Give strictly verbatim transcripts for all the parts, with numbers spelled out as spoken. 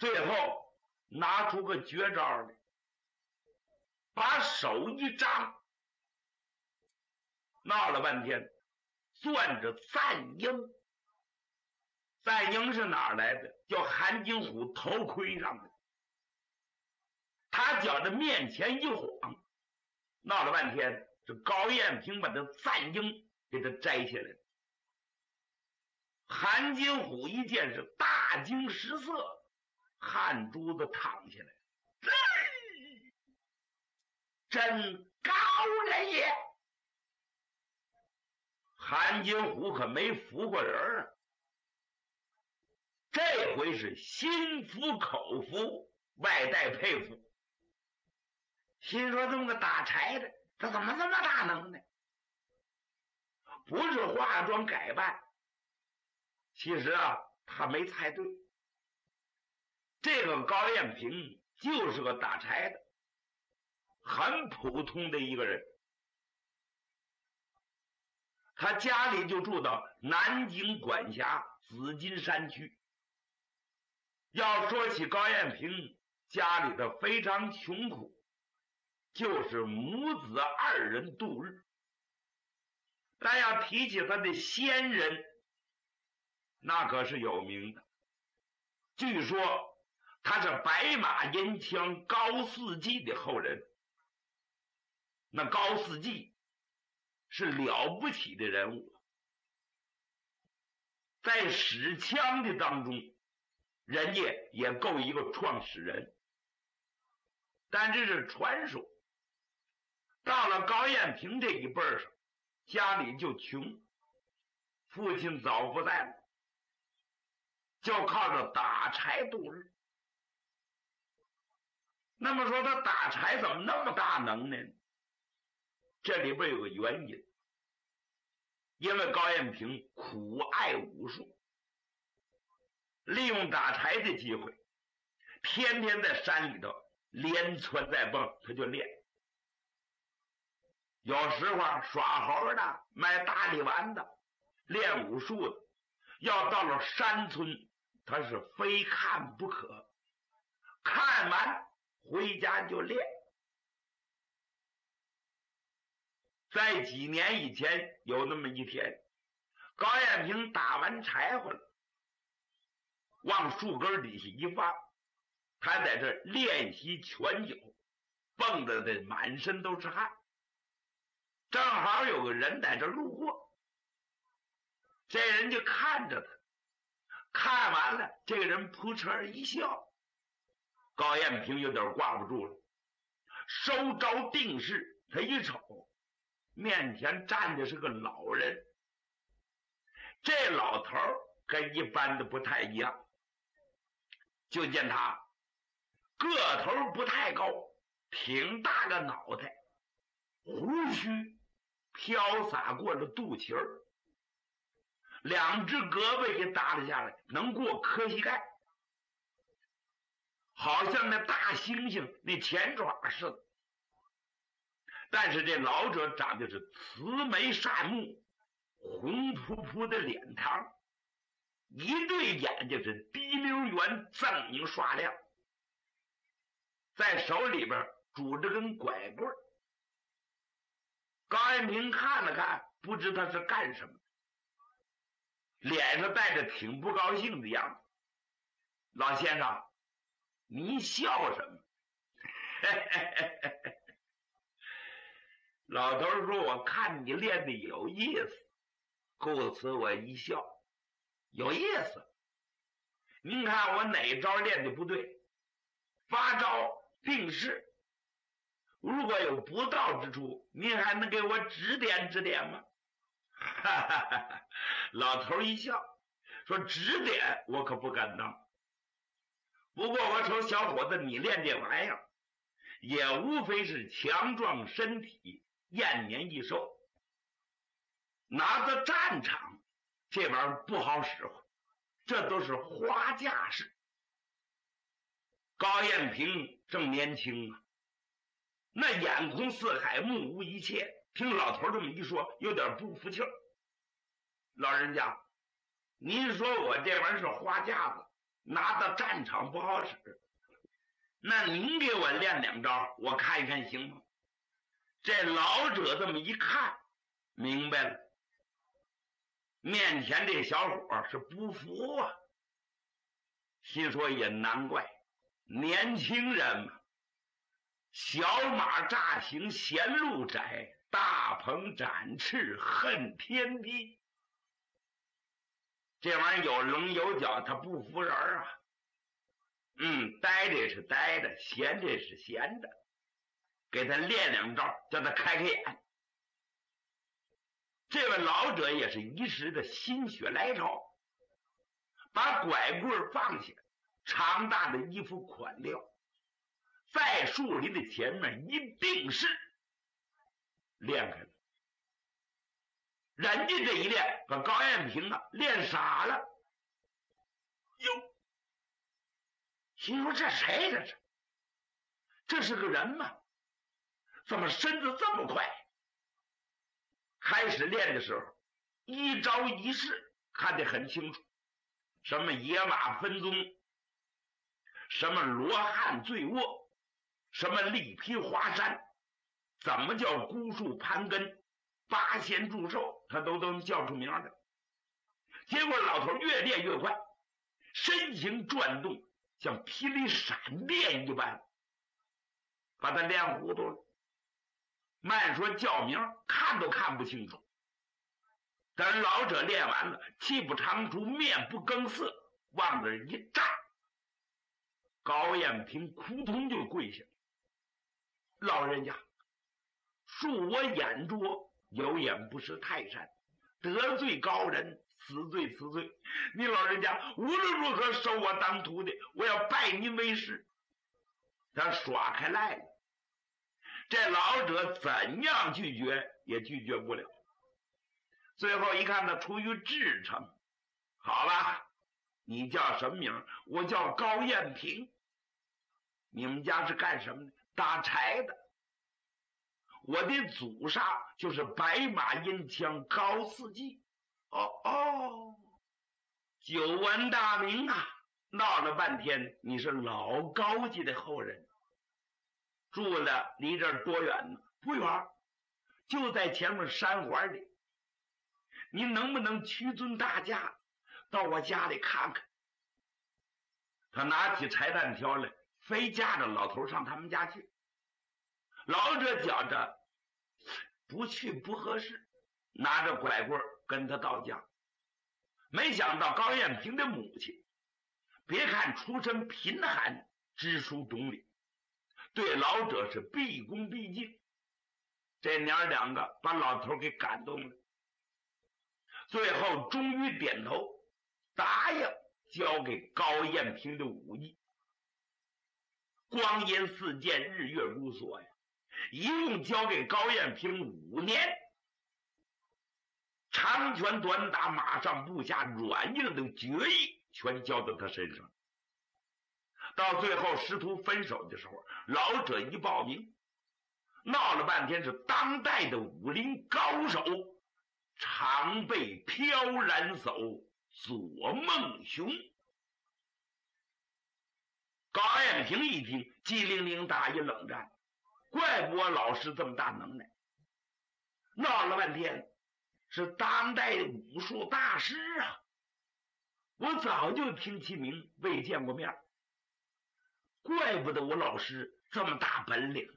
最后拿出个绝招来，把手一张，闹了半天，攥着赞英。赞英是哪儿来的？叫韩金虎头盔上的。他觉着面前一晃，闹了半天，这高彦平把这赞英给他摘下来了。韩金虎一见是大惊失色，汗珠子淌下来，真高人也！韩金虎可没服过人啊，这回是心服口服，外带佩服。心说这么个打柴的，他怎么这么大能耐？不是化妆改扮，其实啊，他没猜对。这个高彦平就是个打柴的，很普通的一个人。他家里就住到南京管辖紫金山区。要说起高彦平，家里头非常穷苦，就是母子二人度日。但要提起他的先人，那可是有名的。据说他是白马银枪高四季的后人。那高四季是了不起的人物，在使枪的当中，人家也够一个创始人。但这是传说。到了高彦平这一辈上，家里就穷，父亲早不在了，就靠着打柴度日。那么说他打柴怎么那么大能耐呢？这里边有个原因，因为高彦平苦爱武术，利用打柴的机会，天天在山里头连窜带蹦，他就练。有时候耍猴的，卖大力丸的，练武术的，要到了山村，他是非看不可。看完回家就练。在几年以前，有那么一天，高彦平打完柴火了，往树根底下一放，他在这练习拳脚，蹦得的满身都是汗。正好有个人在这路过，这人就看着他，看完了，这个人扑哧一笑，高彦平有点挂不住了，收招定势，他一瞅，面前站的是个老人。这老头跟一般的不太一样，就见他个头不太高，挺大个脑袋，胡须飘洒过了肚脐儿，两只胳膊一耷拉下来，能过磕膝盖，好像那大猩猩那前爪似的。但是这老者长得是慈眉善目，红扑扑的脸庞，一对眼睛是滴溜圆，锃明刷亮，在手里边拄着根拐棍。高彦平看了看，不知他是干什么，脸上带着挺不高兴的样子。老先生，你笑什么？老头说，我看你练的有意思。故此我一笑，有意思。您看我哪招练的不对，发招定势，如果有不到之处，您还能给我指点指点吗？哈哈哈！老头一笑说，指点我可不敢当，不过我瞅小伙子你练这玩意儿也无非是强壮身体，延年益寿，拿到战场这玩意儿不好使唤，这都是花架式。高彦平正年轻啊，那眼空四海，目无一切，听老头这么一说，有点不服气儿。老人家，您说我这玩意儿是花架子， 拿到战场不好使。那您给我练两招，我看一看行吗？这老者这么一看，明白了，面前这小伙是不服啊。心说也难怪，年轻人嘛，小马乍行嫌路窄，大鹏展翅恨天低。这玩意儿有棱有角，他不服人啊。嗯，呆着是呆着，闲着是闲着，给他练两招，叫他开开眼。这位老者也是一时的心血来潮，把拐棍放下，长大的衣服款料，在树林的前面一定是练开了。人家这一练，把高彦平啊练傻了。哟，心说这谁这是？这是个人吗？怎么身子这么快？开始练的时候，一招一式看得很清楚，什么野马分鬃，什么罗汉坠卧，什么力劈华山，怎么叫孤树盘根，八仙祝寿，他都能叫出名来。结果老头越练越快，身形转动像霹雳闪电一般，把他练糊涂了。慢说叫名，看都看不清楚。等老者练完了，气不长出，面不更色，往那儿一站，高彦平扑通就跪下。老人家，恕我眼拙，有眼不识泰山，得罪高人，死罪死罪。你老人家无论如何收我当徒弟，我要拜您为师。他耍开赖了。这老者怎样拒绝也拒绝不了。最后一看他出于至诚，好了，你叫什么名？我叫高彦平。你们家是干什么的？打柴的。我的祖上就是白马银枪高四季。哦哦，久闻大名啊！闹了半天，你是老高家的后人。住的离这儿多远呢？不远，就在前面山环里。您能不能屈尊大驾，到我家里看看？他拿起柴担条来，非架着老头上他们家去。老者觉着不去不合适，拿着拐棍跟他到家。没想到高彦平的母亲，别看出身贫寒，知书懂礼，对老者是毕恭毕敬。这娘两个把老头给感动了，最后终于点头答应交给高彦平的武艺。光阴似箭，日月如梭呀，一共交给高彦平五年，长拳短打马上步下软硬的决艺全交到他身上。到最后师徒分手的时候，老者一报名，闹了半天是当代的武林高手，常被飘然叟左梦雄。高彦平一听，机灵灵打一冷战，怪不我老师这么大能耐。闹了半天是当代武术大师啊，我早就听其名，未见过面，怪不得我老师这么大本领呢。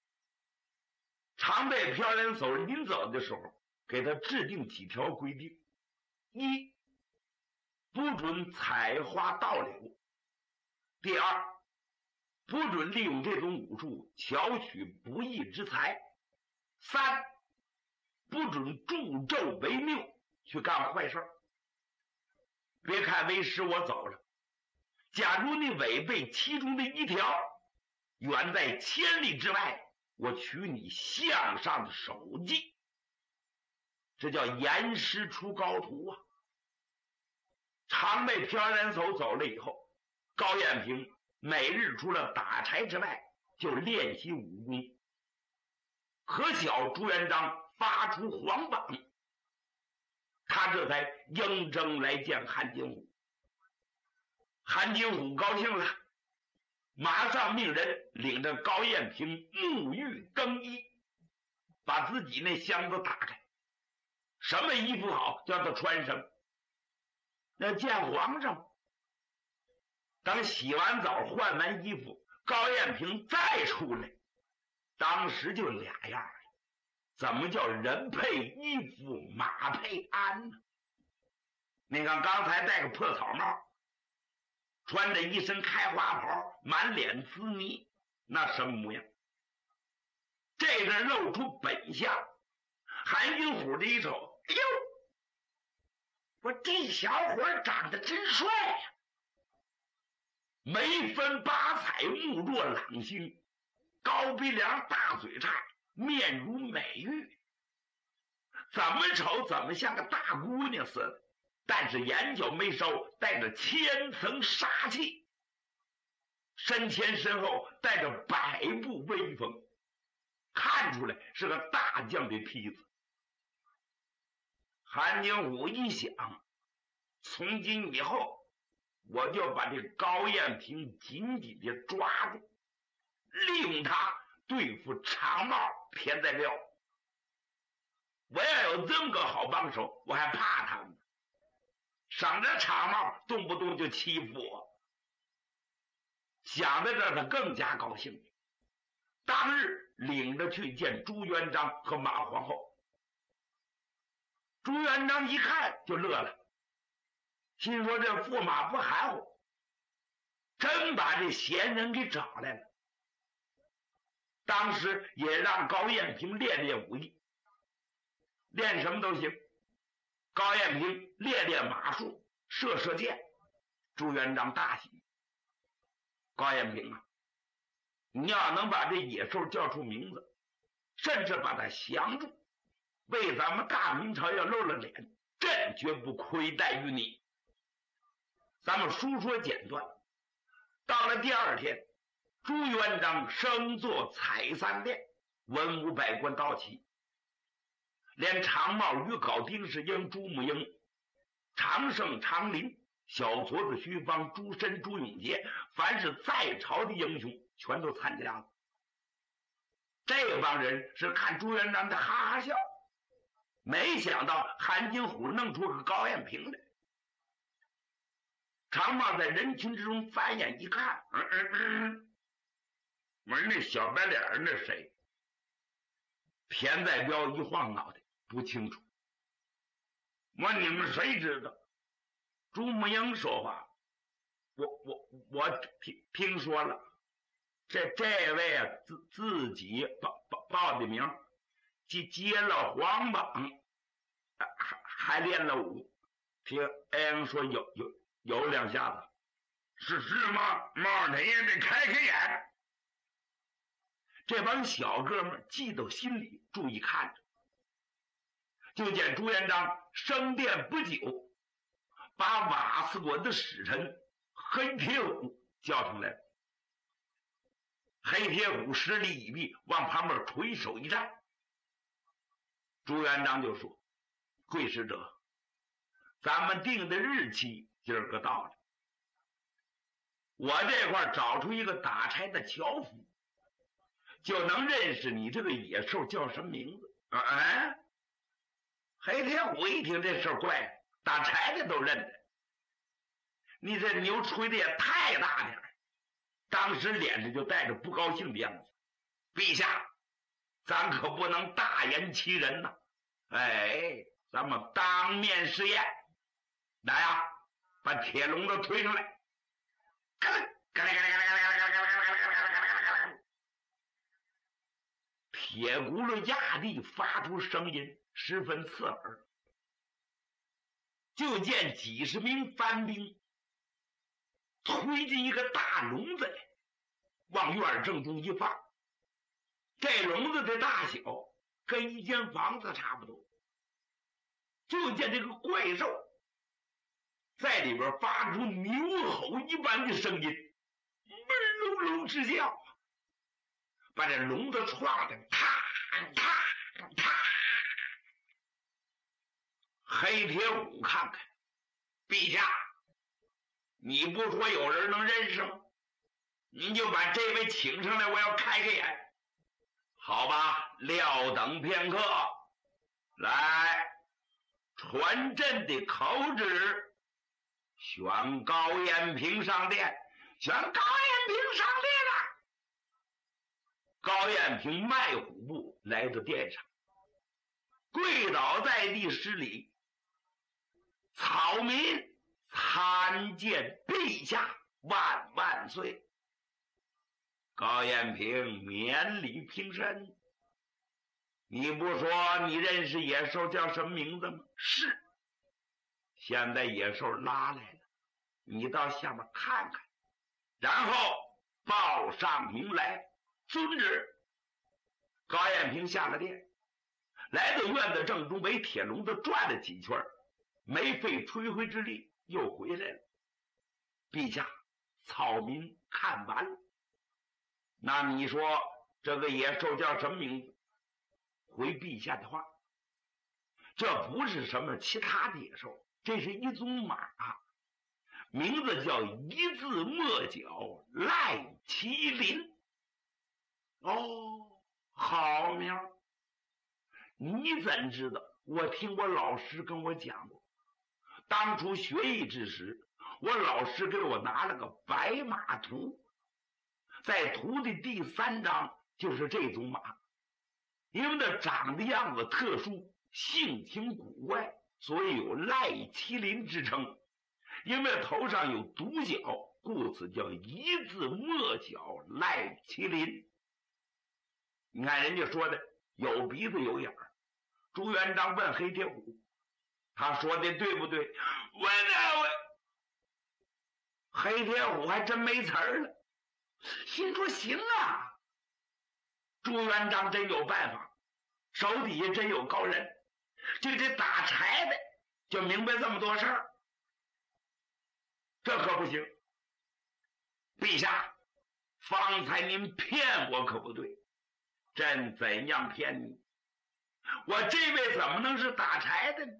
常被飘然叟临走的时候，给他制定几条规定：一，不准采花盗柳；第二，不准利用这种武术巧取不义之财；三，不准助纣为谬，去干坏事。别看为师我走了，假如你违背其中的一条，远在千里之外，我取你项上的首级。这叫严师出高徒啊。常被飘然叟走了以后，高彦平每日除了打柴之外，就练习武功。可巧朱元璋发出皇榜，他这才应征来见汉景武。 韩金虎高兴了，马上命人领着高彦平沐浴更衣，把自己那箱子打开，什么衣服好叫他穿上。那见皇上，等洗完澡换完衣服，高彦平再出来，当时就俩样了。怎么叫人配衣服马配鞍呢？你看刚才戴个破草帽，穿着一身开花袍，满脸滋泥，那什么模样？这个露出本相。韩金虎这一瞅，哎呦，我这小伙长得真帅呀、啊！眉分八彩，目若朗星，高鼻梁，大嘴叉，面如美玉，怎么瞅怎么像个大姑娘似的。但是眼角眉梢带着千层杀气，身前身后带着百步威风，看出来是个大将的坯子。韩金虎一想，从今以后我就把这高彦平紧紧的抓住，利用他对付长帽田在彪。我要有这么个好帮手，我还怕他们？省着长帽动不动就欺负我。想到这儿，他更加高兴。当日领着去见朱元璋和马皇后。朱元璋一看就乐了，心说这驸马不含糊，真把这闲人给找来了。当时也让高彦平练练武艺，练什么都行。高彦平练练马术，射射箭。朱元璋大喜。高彦平啊，你要能把这野兽叫出名字，甚至把他降住，为咱们大明朝要露了脸，朕绝不亏待于你。咱们书说简短。到了第二天，朱元璋升座采三殿，文武百官到齐，连长帽、于杲、丁世英、朱母英、常胜、常林、小矬子徐芳、朱深、朱永杰，凡是在朝的英雄全都参加了。这帮人是看朱元璋的哈哈笑，没想到韩金虎弄出个高彦平来。长帽在人群之中翻眼一看，嗯嗯嗯，我说那小白脸那谁？田在彪一晃脑袋，不清楚。我你们谁知道？朱母英说话，我我我听听说了，这这位啊自自己报报报的名，既接了皇榜，还还练了武。听恩说有有有两下子，是是吗？猫你也得开开眼。这帮小哥们记到心里，注意看着。就见朱元璋升殿不久，把瓦斯国的使臣黑铁虎叫上来了。黑铁虎实力已毕，往旁边垂手一站。朱元璋就说：“贵使者，咱们定的日期今儿个到了，我这块找出一个打柴的樵夫，就能认识你这个野兽叫什么名字。”啊！黑铁虎一听这事儿怪，打柴的都认得。你这牛吹的也太大点儿，当时脸上就带着不高兴的样子。陛下，咱可不能大言欺人呐！哎，咱们当面试验。来呀，把铁笼子推上来。嘎啦嘎啦嘎啦嘎啦嘎啦嘎啦嘎啦嘎啦嘎啦，铁轱辘压地发出声音，十分刺耳。就见几十名番兵推进一个大笼子来，往院正中一放。这笼子的大小跟一间房子差不多。就见这个怪兽在里边发出牛吼一般的声音，嗡隆隆直叫，把这笼子撞得踏踏踏。黑铁虎看看，陛下， 你不说有人能认识吗？你就把这位请上来，我要开开眼。好吧，料等片刻，来，传朕的口旨，选高延平上殿，选高延平上殿了。高延平迈虎步来到殿上，跪倒在地施礼，草民参见陛下万万岁。高延平免礼平身。你不说你认识野兽叫什么名字吗？是。现在野兽拉来了，你到下面看看，然后报上名来。遵旨。高延平下了殿，来到院子正中，围铁笼子转了几圈，没费吹灰之力又回来了。陛下，草民看完了。那你说这个野兽叫什么名字？回陛下的话，这不是什么其他的野兽，这是一种马，名字叫一字莫角赖麒麟。哦，好名。你怎知道？我听我老师跟我讲过，当初学艺之时，我老师给我拿了个白马图，在图的第三章就是这种马，因为它长的样子特殊，性情古怪，所以有赖麒麟之称。因为头上有独角，故此叫一字莫角赖麒麟。你看人家说的有鼻子有眼儿。朱元璋问黑铁虎，他说的对不对？问啊问。黑铁虎还真没词儿了，心说行啊，朱元璋真有办法，手底下真有高人，就这打柴的就明白这么多事儿。这可不行，陛下，方才您骗我可不对，朕怎样骗你？我这位怎么能是打柴的呢？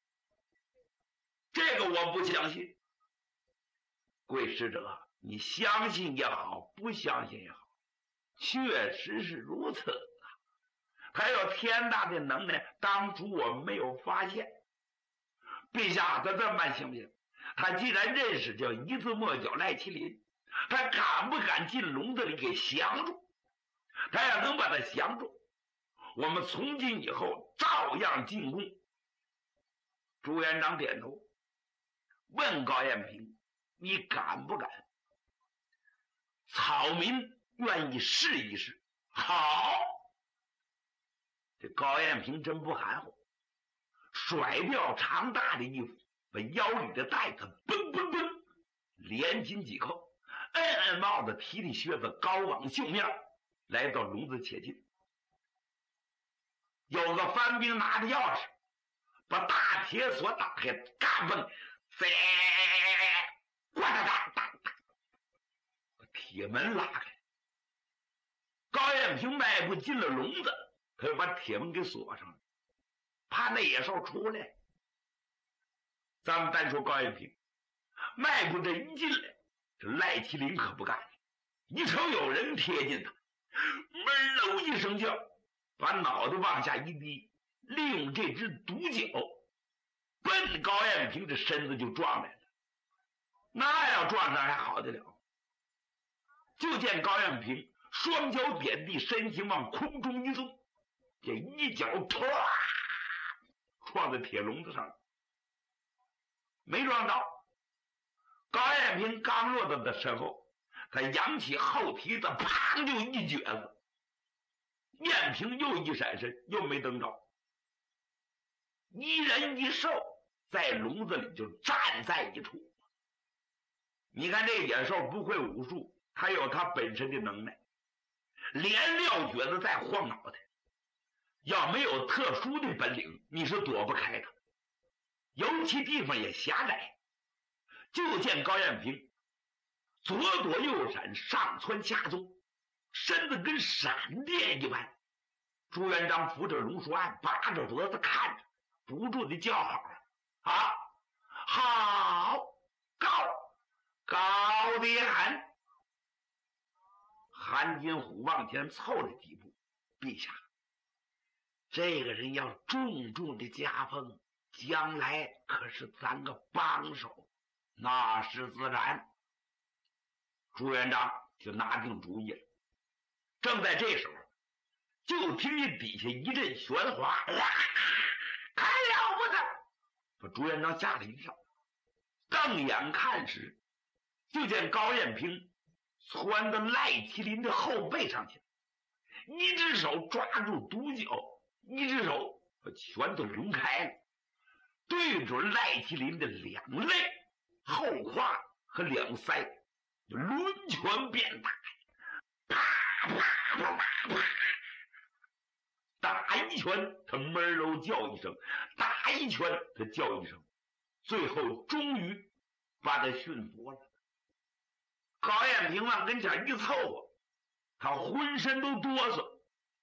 这个我不相信。贵使者，你相信也好，不相信也好，确实是如此啊。他有天大的能耐，当初我们没有发现。陛下，他这么办行不行？他既然认识叫一字莫角赖麒麟，他敢不敢进笼子里给降住？他要能把他降住，我们从今以后照样进宫。朱元璋点头，问高延平，你敢不敢？草民愿意试一试。好，这高延平真不含糊，甩掉长大的衣服，把腰里的带子嘣嘣嘣连紧几扣，摁摁帽子，提提靴子，高往袖面，来到笼子前进。有个番兵拿着钥匙，把大铁锁打开，嘎嘣，塞，呱嗒嗒嗒嗒，把铁门拉开。高延平迈步进了笼子，他又把铁门给锁上了，怕那野兽出来。咱们单说高延平，迈步这一进来，这赖麒麟可不干，一瞅有人贴近他，闷喽一声叫，把脑袋往下一低，利用这只独角奔高延平这身子就撞来了。那要撞上还好得了，就见高延平双脚点地，身形往空中一纵，这一脚唰撞在铁笼子上，没撞到。高延平刚落到他身后，他扬起后蹄子，砰就一撅子，燕平又一闪身，又没蹬着。一人一兽在笼子里就站在一处。你看这野兽不会武术，他有他本身的能耐，连撂蹶子再晃脑袋，要没有特殊的本领，你是躲不开的。尤其地方也狭窄，就见高延平左躲右闪，上蹿下纵，身子跟闪电一般。朱元璋扶着龙书案，拔着脖子看着，不住的叫好啊，好，高高的喊。韩金虎往前凑了几步，陛下，这个人要重重的加封，将来可是咱个帮手。那是自然。朱元璋就拿定主意了。正在这时候，就听见底下一阵喧哗，哇，看了不得！把朱元璋吓了一跳，瞪眼看时，就见高彦平窜到赖麒麟的后背上去，一只手抓住独角，一只手把拳头抡开了，对准赖麒麟的两肋、后胯和两腮，抡拳便打，啪啪啪啪啪，打一拳他闷喽叫一声，打一拳他叫一声，最后终于把他驯服了。高彦平往跟前一凑合，他浑身都哆嗦。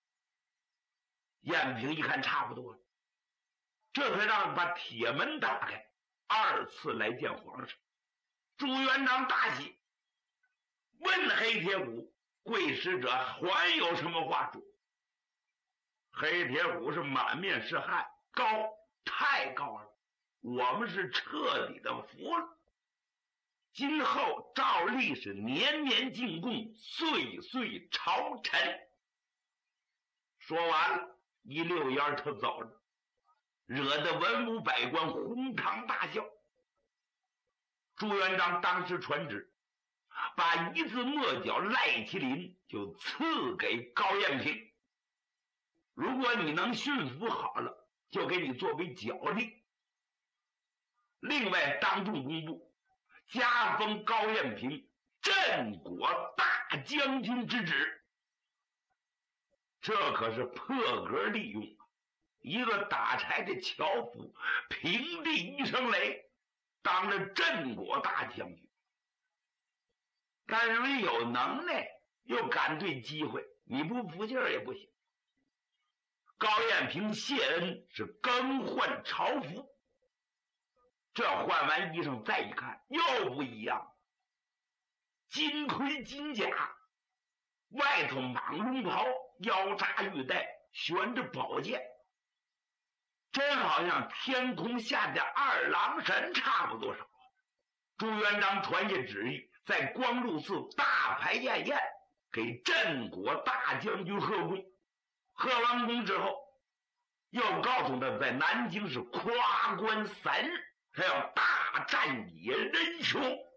彦平一看差不多了，这才让把铁门打开，二次来见皇上。朱元璋大喜，问黑铁虎：“贵使者还有什么话说？”黑铁虎是满面是汗：“高，太高了，我们是彻底的服了。今后照例是年年进贡，岁岁朝臣。”说完了，一溜烟他走了，惹得文武百官哄堂大笑。朱元璋当时传旨，把一字末角赖麒麟就赐给高彦平，如果你能驯服好了，就给你作为奖励。另外当众公布，加封高彦平镇国大将军之职。这可是破格利用，一个打柴的樵夫平地一声雷，当了镇国大将军。但是你有能耐又敢对机会，你不服劲儿也不行。高彦平谢恩是更换朝服，这换完衣裳再一看又不一样，金盔金甲，外头蟒龙袍，腰扎玉带，悬着宝剑，真好像天空下的二郎神差不多少。朱元璋传下旨意，在光禄寺大排宴宴，给镇国大将军贺功。贺完功之后，又告诉他在南京是夸关三日，他要大战野人雄。